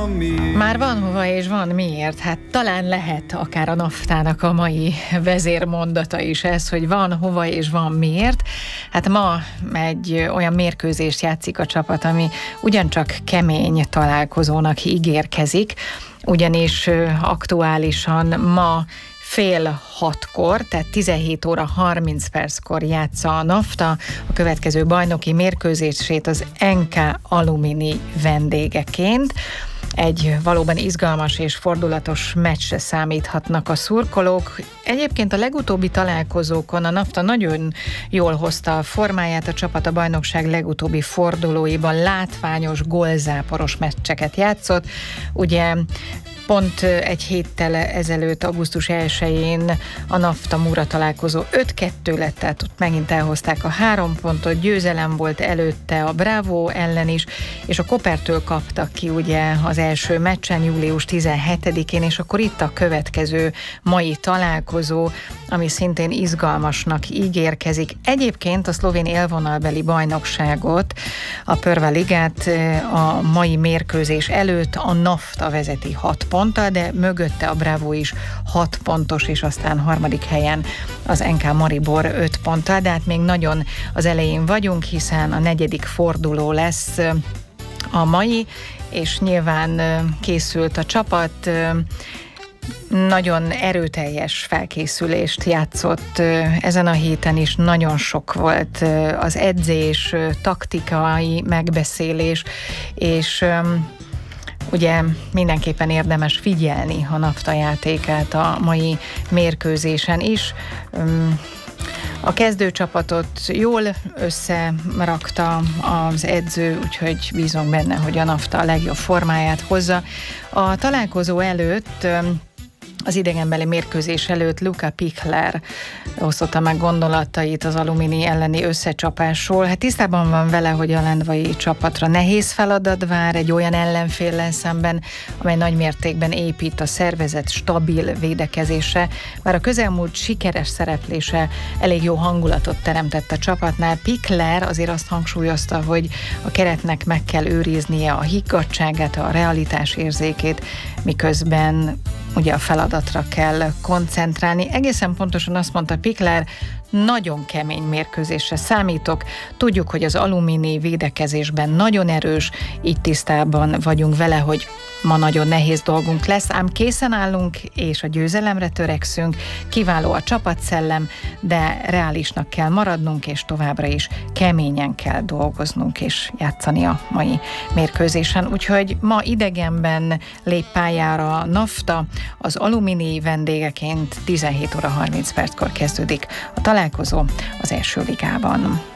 miért. Már van hova és van miért. Hát talán lehet akár a NAFTA-nak a mai vezérmondata is ez, hogy van hova és van miért. Hát ma egy olyan mérkőzést játszik a csapat, ami ugyancsak kemény találkozónak ígérkezik, ugyanis aktuálisan ma 5:30, tehát 17 óra 30 perckor játsza a NAFTA a következő bajnoki mérkőzését az NK Alumini vendégeként. Egy valóban izgalmas és fordulatos meccsre számíthatnak a szurkolók. Egyébként a legutóbbi találkozókon a NAFTA nagyon jól hozta a formáját, a csapat a bajnokság legutóbbi fordulóiban látványos, gólzáporos meccseket játszott. Ugye pont egy héttel ezelőtt, augusztus 1-én a NAFTA Mura találkozó 5-2 lett, tehát ott megint elhozták a 3 pontot, győzelem volt előtte a Bravo ellen is, és a Kopertől kaptak ki ugye az első meccsen július 17-én, és akkor itt a következő mai találkozó, ami szintén izgalmasnak ígérkezik. Egyébként a szlovén élvonalbeli bajnokságot, a Prva ligát a mai mérkőzés előtt a NAFTA vezeti 6 ponttal, de mögötte a Bravo is 6 pontos, és aztán harmadik helyen az NK Maribor 5 ponttal, de hát még nagyon az elején vagyunk, hiszen a 4. forduló lesz a mai, és nyilván készült a csapat, nagyon erőteljes felkészülést játszott ezen a héten is, nagyon sok volt az edzés, taktikai megbeszélés, és ugye mindenképpen érdemes figyelni a NAFTA játékát a mai mérkőzésen is. A kezdőcsapatot jól összerakta az edző, úgyhogy bízom benne, hogy a NAFTA a legjobb formáját hozza. A találkozó előtt, az idegenbeli mérkőzés előtt Luka Pichler osztotta meg gondolatait az Alumini elleni összecsapásról. Hát tisztában van vele, hogy a lendvai csapatra nehéz feladat vár egy olyan ellenféllel szemben, amely nagy mértékben épít a szervezet stabil védekezésre. Bár a közelmúlt sikeres szereplése elég jó hangulatot teremtett a csapatnál, Pichler azért azt hangsúlyozta, hogy a keretnek meg kell őriznie a higgadtságát, a realitás érzékét, miközben ugye a feladatra kell koncentrálni. Egészen pontosan azt mondta Pichler, nagyon kemény mérkőzésre számítok. Tudjuk, hogy az Alumini védekezésben nagyon erős, így tisztában vagyunk vele, hogy ma nagyon nehéz dolgunk lesz, ám készen állunk, és a győzelemre törekszünk. Kiváló a csapatszellem, de reálisnak kell maradnunk, és továbbra is keményen kell dolgoznunk, és játszani a mai mérkőzésen. Úgyhogy ma idegenben lép pályára a NAFTA, az Alumini vendégeként 17 óra 30 perckor kezdődik a találkozó az első ligában.